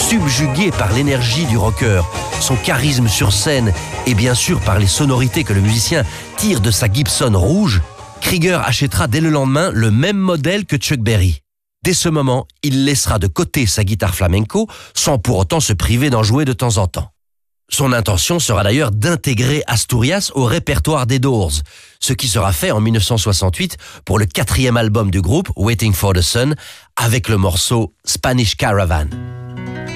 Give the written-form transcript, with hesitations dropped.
Subjugué par l'énergie du rocker, son charisme sur scène et bien sûr par les sonorités que le musicien tire de sa Gibson rouge, Krieger achètera dès le lendemain le même modèle que Chuck Berry. Dès ce moment, il laissera de côté sa guitare flamenco sans pour autant se priver d'en jouer de temps en temps. Son intention sera d'ailleurs d'intégrer Asturias au répertoire des Doors, ce qui sera fait en 1968 pour le 4e album du groupe, Waiting for the Sun, avec le morceau Spanish Caravan.